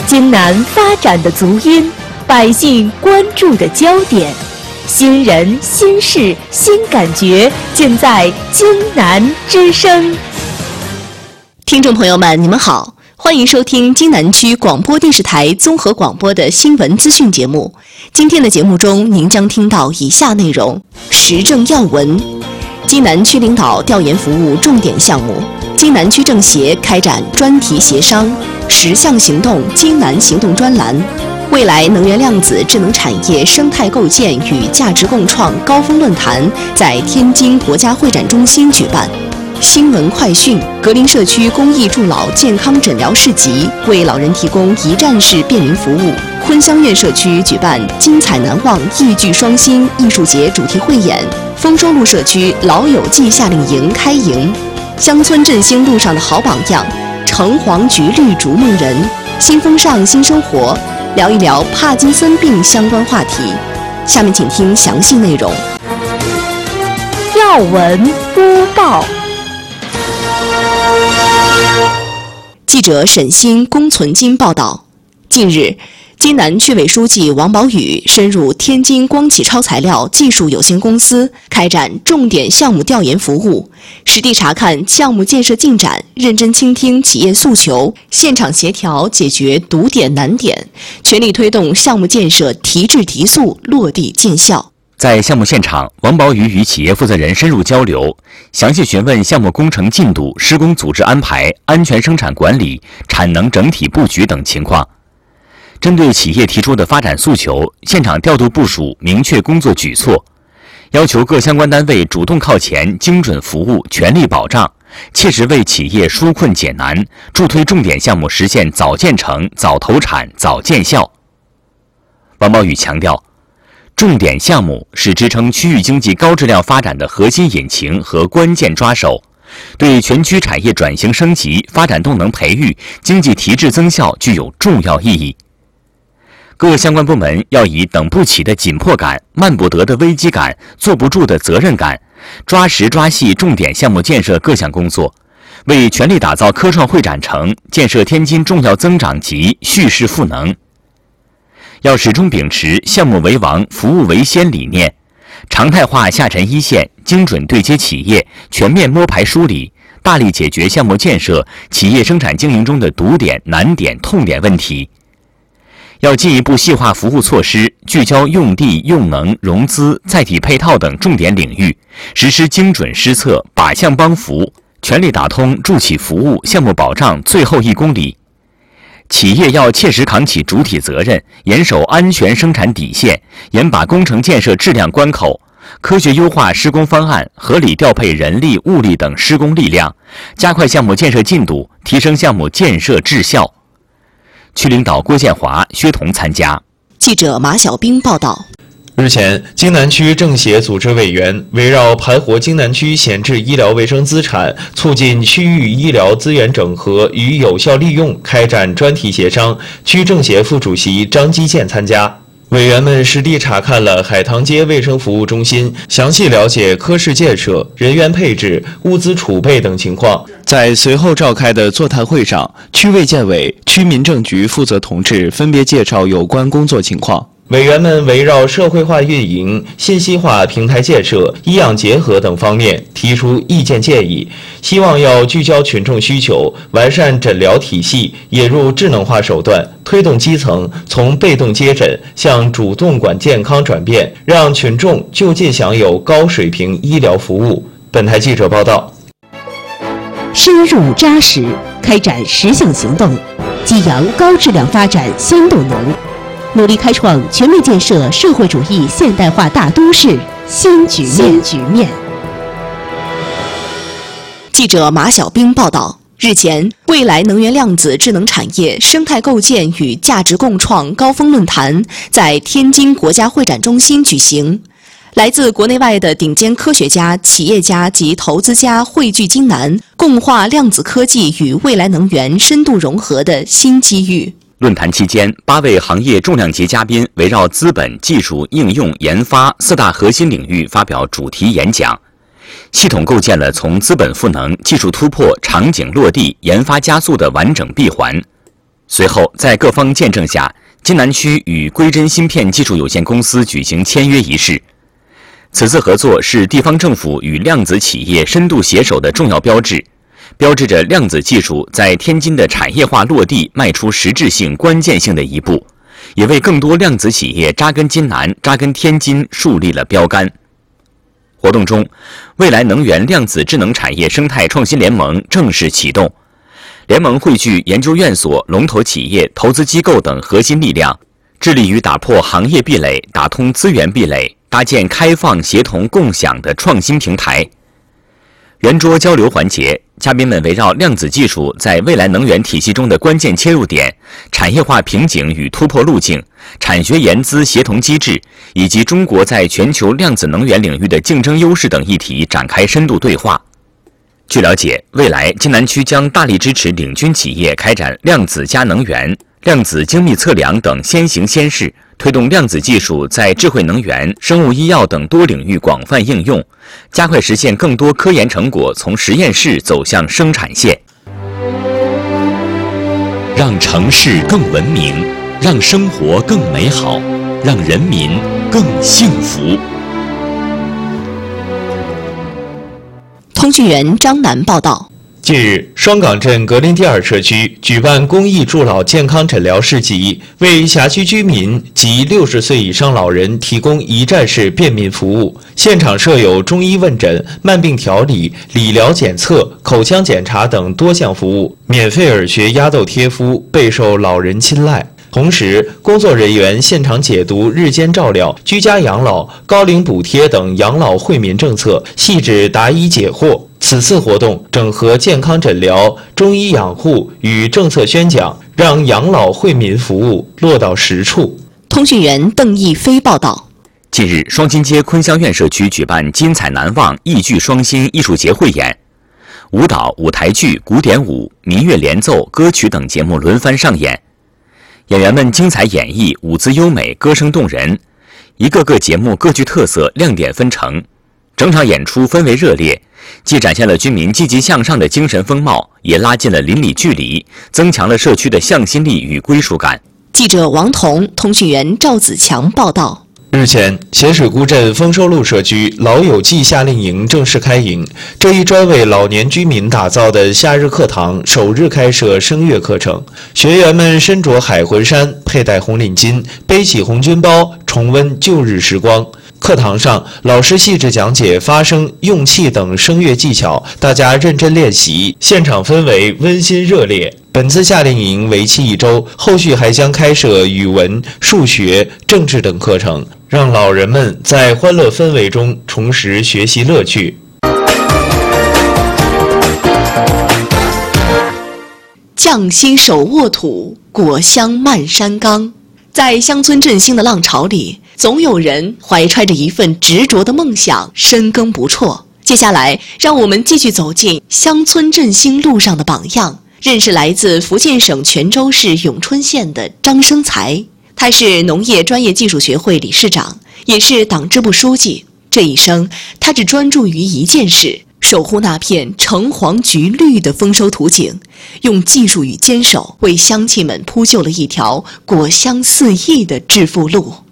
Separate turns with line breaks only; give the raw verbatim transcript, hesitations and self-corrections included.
京南发展的足音，百姓关注的焦点，新人、新事、新感觉，尽在京南之声。
听众朋友们，你们好，欢迎收听京南区广播电视台综合广播的新闻资讯节目。今天的节目中，您将听到以下内容：时政要闻，京南区领导调研服务重点项目，京南区政协开展专题协商，十项行动京南行动专栏，未来能源量子智能产业生态构建与价值共创高峰论坛在天津国家会展中心举办。新闻快讯：格林社区公益助老健康诊疗市集，为老人提供一站式便民服务。昆香苑社区举办精彩难忘艺剧双星艺术节主题汇演。丰收路社区老友记夏令营开营。乡村振兴路上的好榜样，橙黄橘绿逐梦人。新风尚新生活，聊一聊帕金森病相关话题。下面请听详细内容。
要闻播报。
记者沈鑫、龚存金报道，近日，京南区委书记王宝宇深入天津光启超材料技术有限公司，开展重点项目调研服务，实地查看项目建设进展，认真倾听企业诉求，现场协调解决堵点难点，全力推动项目建设提质提速，落地见效。
在项目现场，王宝宇与企业负责人深入交流，详细询问项目工程进度、施工组织安排、安全生产管理、产能整体布局等情况。针对企业提出的发展诉求，现场调度部署明确工作举措，要求各相关单位主动靠前，精准服务，全力保障，切实为企业纾困解难，助推重点项目实现早建成、早投产、早见效。王宝宇强调，重点项目是支撑区域经济高质量发展的核心引擎和关键抓手，对全区产业转型升级、发展动能培育、经济提质增效具有重要意义。各相关部门要以等不起的紧迫感、慢不得的危机感、坐不住的责任感，抓实抓细重点项目建设各项工作，为全力打造科创会展城、建设天津重要增长极蓄势赋能。要始终秉持项目为王、服务为先理念，常态化下沉一线，精准对接企业，全面摸排梳理，大力解决项目建设、企业生产经营中的堵点、难点、痛点问题。要进一步细化服务措施，聚焦用地、用能、融资、载体配套等重点领域，实施精准施策，靶向帮扶，全力打通助企服务、项目保障最后一公里。企业要切实扛起主体责任，严守安全生产底线，严把工程建设质量关口，科学优化施工方案，合理调配人力、物力等施工力量，加快项目建设进度，提升项目建设质效。区领导郭建华、薛彤参加。
记者马小兵报道。
日前，京南区政协组织委员围绕盘活京南区闲置医疗卫生资产，促进区域医疗资源整合与有效利用，开展专题协商。区政协副主席张基建参加。委员们实地查看了海棠街卫生服务中心，详细了解科室建设、人员配置、物资储备等情况。在随后召开的座谈会上，区卫健委、区民政局负责同志分别介绍有关工作情况。委员们围绕社会化运营、信息化平台建设、医养结合等方面提出意见建议，希望要聚焦群众需求，完善诊疗体系，引入智能化手段，推动基层从被动接诊向主动管健康转变，让群众就近享有高水平医疗服务。本台记者报道。
深入扎实，开展十项行动，激扬高质量发展新动能，努力开创全面建设社会主义现代化大都市新局面。新局面。
记者马小兵报道。日前，未来能源量子智能产业生态构建与价值共创高峰论坛在天津国家会展中心举行。来自国内外的顶尖科学家、企业家及投资家汇聚京南，共话量子科技与未来能源深度融合的新机遇。
论坛期间，八位行业重量级嘉宾围绕资本、技术、应用、研发四大核心领域发表主题演讲，系统构建了从资本赋能、技术突破、场景落地、研发加速的完整闭环。 随后，在各方见证下，津南区与归真芯片技术有限公司举行签约仪式。此次合作是地方政府与量子企业深度携手的重要标志，标志着量子技术在天津的产业化落地迈出实质性、关键性的一步，也为更多量子企业扎根津南、扎根天津树立了标杆。活动中，未来能源量子智能产业生态创新联盟正式启动。联盟汇聚研究院所、龙头企业、投资机构等核心力量，致力于打破行业壁垒，打通资源壁垒，搭建开放、协同、共享的创新平台。圆桌交流环节，嘉宾们围绕量子技术在未来能源体系中的关键切入点、产业化瓶颈与突破路径、产学研资协同机制，以及中国在全球量子能源领域的竞争优势等议题展开深度对话。据了解，未来津南区将大力支持领军企业开展量子加能源、量子精密测量等先行先试，推动量子技术在智慧能源、生物医药等多领域广泛应用，加快实现更多科研成果从实验室走向生产线。
让城市更文明，让生活更美好，让人民更幸福。
通讯员张楠报道。
近日，双港镇格林第二社区举办公益助老健康诊疗市集，为辖区居民及六十岁以上老人提供一站式便民服务。现场设有中医问诊、慢病调理、理疗检测、口腔检查等多项服务，免费耳穴压痘贴敷备受老人青睐。同时，工作人员现场解读日间照料、居家养老、高龄补贴等养老惠民政策，细致答疑解惑。此次活动整合健康诊疗、中医养护与政策宣讲，让养老惠民服务落到实处。
通讯员邓毅飞报道。
近日，双金街昆香苑社区举办精彩难忘艺剧双馨艺术节汇演，舞蹈、舞台剧、古典舞、民乐联奏、歌曲等节目轮番上演。演员们精彩演绎，舞姿优美，歌声动人，一个个节目各具特色，亮点纷呈。整场演出氛围热烈，既展现了居民积极向上的精神风貌，也拉近了邻里距离，增强了社区的向心力与归属感。
记者王彤、通讯员赵子强报道。
日前，咸水沽镇丰收路社区老友记夏令营正式开营。这一专为老年居民打造的夏日课堂首日开设声乐课程，学员们身着海魂衫，佩戴红领巾，背起红军包，重温旧日时光。课堂上，老师细致讲解发声、用气等声乐技巧，大家认真练习，现场氛围温馨热烈。本次夏令营为期一周，后续还将开设语文、数学、政治等课程，让老人们在欢乐氛围中重拾学习乐趣。
匠心手握土，果香漫山岗。在乡村振兴的浪潮里，总有人怀揣着一份执着的梦想，深耕不辍。接下来，让我们继续走进乡村振兴路上的榜样，认识来自福建省泉州市永春县的张生才。他是农业专业技术学会理事长，也是党支部书记。这一生，他只专注于一件事，守护那片橙黄橘绿的丰收图景，用技术与坚守为乡亲们铺就了一条果香四溢的致富路。